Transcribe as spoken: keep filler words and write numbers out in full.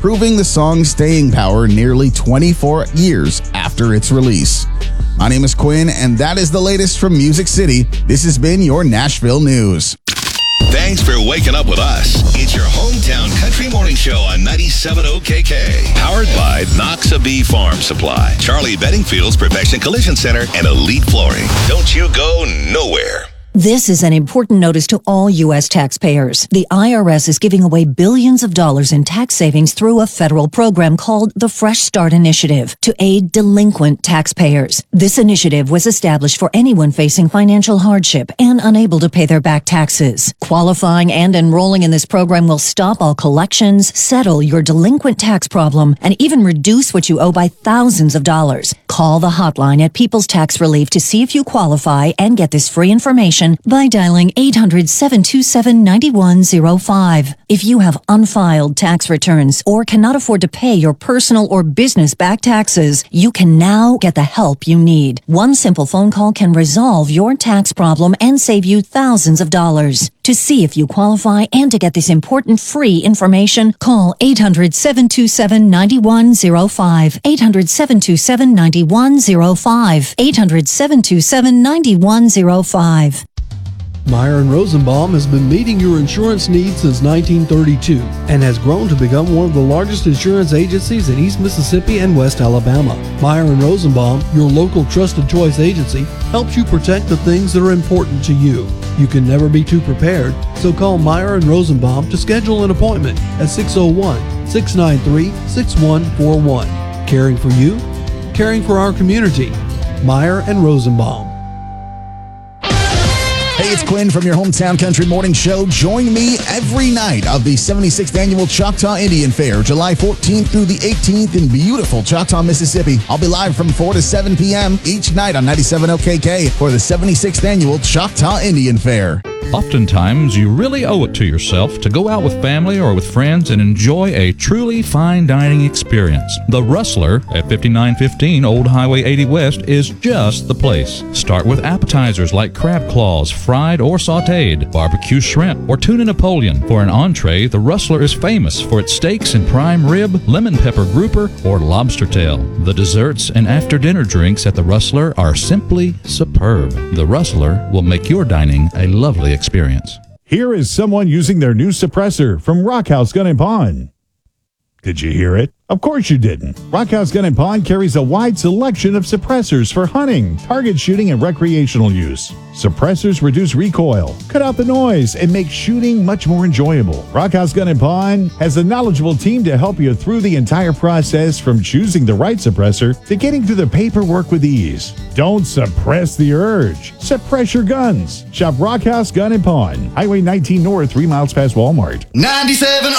proving the song's staying power nearly twenty-four years after its release. My name is Quinn, and that is the latest from Music City. This has been your Nashville News. Thanks for waking up with us. It's your hometown country morning show on ninety-seven O K K. Powered by Noxabee Farm Supply, Charlie Bedingfield's Perfection Collision Center, and Elite Flooring. Don't you go nowhere. This is an important notice to all U S taxpayers. The I R S is giving away billions of dollars in tax savings through a federal program called the Fresh Start Initiative to aid delinquent taxpayers. This initiative was established for anyone facing financial hardship and unable to pay their back taxes. Qualifying and enrolling in this program will stop all collections, settle your delinquent tax problem, and even reduce what you owe by thousands of dollars. Call the hotline at People's Tax Relief to see if you qualify and get this free information by dialing eight hundred, seven two seven, nine one zero five. If you have unfiled tax returns or cannot afford to pay your personal or business back taxes, you can now get the help you need. One simple phone call can resolve your tax problem and save you thousands of dollars. To see if you qualify and to get this important free information, call eight hundred, seven two seven, nine one zero five. eight hundred, seven two seven, nine one zero five. eight hundred, seven two seven, nine one zero five. Meyer and Rosenbaum has been meeting your insurance needs since nineteen thirty-two and has grown to become one of the largest insurance agencies in East Mississippi and West Alabama. Meyer and Rosenbaum, your local trusted choice agency, helps you protect the things that are important to you. You can never be too prepared, so call Meyer and Rosenbaum to schedule an appointment at six oh one, six nine three, six one four one. Caring for you, caring for our community. Meyer and Rosenbaum. Hey, it's Quinn from your hometown country morning show. Join me every night of the seventy-sixth Annual Choctaw Indian Fair, July fourteenth through the eighteenth in beautiful Choctaw, Mississippi. I'll be live from four to seven p.m. each night on ninety-seven O K K for the seventy-sixth Annual Choctaw Indian Fair. Oftentimes, you really owe it to yourself to go out with family or with friends and enjoy a truly fine dining experience. The Rustler at fifty-nine fifteen Old Highway eighty West is just the place. Start with appetizers like crab claws, fried or sautéed, barbecue shrimp, or tuna Napoleon. For an entree, the Rustler is famous for its steaks and prime rib, lemon pepper grouper, or lobster tail. The desserts and after-dinner drinks at the Rustler are simply superb. The Rustler will make your dining a lovely experience. Here is someone using their new suppressor from Rockhouse Gun and Pawn. Did you hear it? Of course you didn't. Rockhouse Gun and Pawn carries a wide selection of suppressors for hunting, target shooting, and recreational use. Suppressors reduce recoil, cut out the noise, and make shooting much more enjoyable. Rockhouse Gun and Pawn has a knowledgeable team to help you through the entire process, from choosing the right suppressor to getting through the paperwork with ease. Don't suppress the urge. Suppress your guns. Shop Rockhouse Gun and Pawn, Highway nineteen North, three miles past Walmart. ninety-seven